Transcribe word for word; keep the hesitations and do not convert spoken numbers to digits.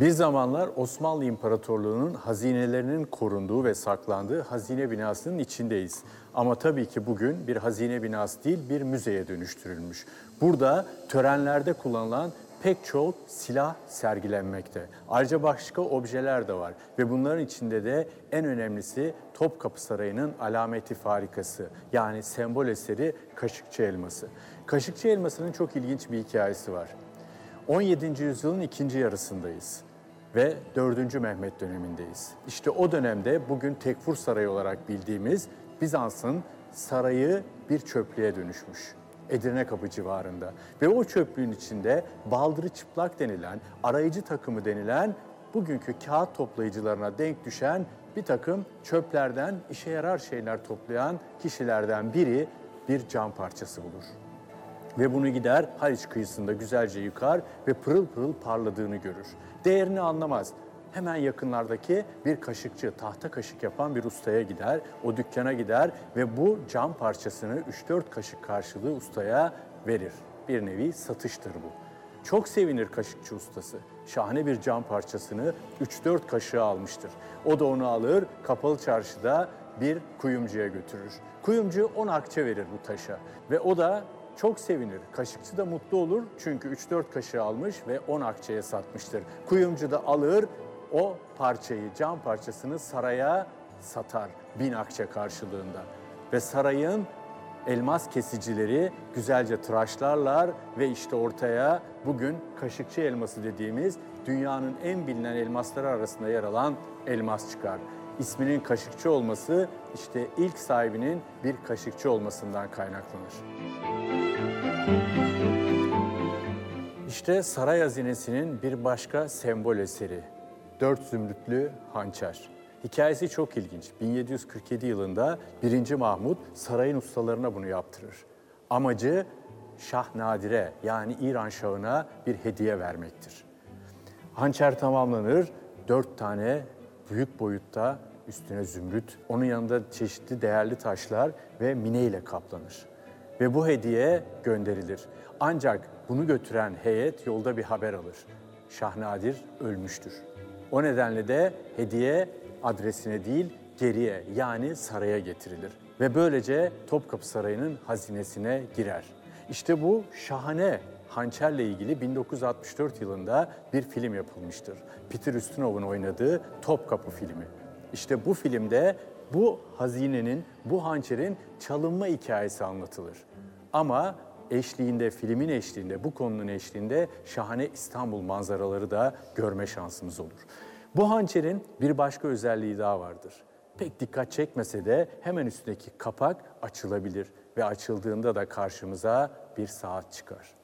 Bir zamanlar Osmanlı İmparatorluğu'nun hazinelerinin korunduğu ve saklandığı hazine binasının içindeyiz. Ama tabii ki bugün bir hazine binası değil, bir müzeye dönüştürülmüş. Burada törenlerde kullanılan pek çok silah sergilenmekte. Ayrıca başka objeler de var ve bunların içinde de en önemlisi Topkapı Sarayı'nın alameti farikası, yani sembol eseri Kaşıkçı Elması. Kaşıkçı Elması'nın çok ilginç bir hikayesi var. on yedinci yüzyılın ikinci yarısındayız ve dördüncü Mehmet dönemindeyiz. İşte o dönemde bugün Tekfur Sarayı olarak bildiğimiz Bizans'ın sarayı bir çöplüğe dönüşmüş. Edirne Kapı civarında ve o çöplüğün içinde baldırı çıplak denilen, arayıcı takımı denilen, bugünkü kağıt toplayıcılarına denk düşen bir takım çöplerden işe yarar şeyler toplayan kişilerden biri bir cam parçası bulur. Ve bunu gider Haliç kıyısında güzelce yıkar ve pırıl pırıl parladığını görür. Değerini anlamaz. Hemen yakınlardaki bir kaşıkçı, tahta kaşık yapan bir ustaya gider, o dükkana gider ve bu cam parçasını üç dört kaşık karşılığı ustaya verir. Bir nevi satıştır bu. Çok sevinir kaşıkçı ustası. Şahane bir cam parçasını üç dört kaşığı almıştır. O da onu alır, kapalı çarşıda bir kuyumcuya götürür. Kuyumcu on akçe verir bu taşa ve o da çok sevinir. Kaşıkçı da mutlu olur çünkü üç dört kaşığı almış ve on akçeye satmıştır. Kuyumcu da alır o parçayı, cam parçasını saraya satar bin akçe karşılığında. Ve sarayın elmas kesicileri güzelce tıraşlarlar ve işte ortaya bugün Kaşıkçı Elması dediğimiz dünyanın en bilinen elmasları arasında yer alan elmas çıkar. İsminin Kaşıkçı olması işte ilk sahibinin bir kaşıkçı olmasından kaynaklanır. İşte saray hazinesinin bir başka sembol eseri, dört zümrütlü hançer. Hikayesi çok ilginç. bin yedi yüz kırk yedi yılında birinci Mahmut sarayın ustalarına bunu yaptırır. Amacı Şah Nadir'e, yani İran Şahı'na bir hediye vermektir. Hançer tamamlanır, dört tane büyük boyutta üstüne zümrüt, onun yanında çeşitli değerli taşlar ve mine ile kaplanır. Ve bu hediye gönderilir. Ancak bunu götüren heyet yolda bir haber alır. Şah Nadir ölmüştür. O nedenle de hediye adresine değil geriye, yani saraya getirilir. Ve böylece Topkapı Sarayı'nın hazinesine girer. İşte bu şahane hançerle ilgili bin dokuz yüz altmış dört yılında bir film yapılmıştır. Peter Ustinov'un oynadığı Topkapı filmi. İşte bu filmde bu hazinenin, bu hançerin çalınma hikayesi anlatılır. Ama eşliğinde, filmin eşliğinde, bu konunun eşliğinde şahane İstanbul manzaraları da görme şansımız olur. Bu hançerin bir başka özelliği daha vardır. Pek dikkat çekmese de hemen üstündeki kapak açılabilir ve açıldığında da karşımıza bir saat çıkar.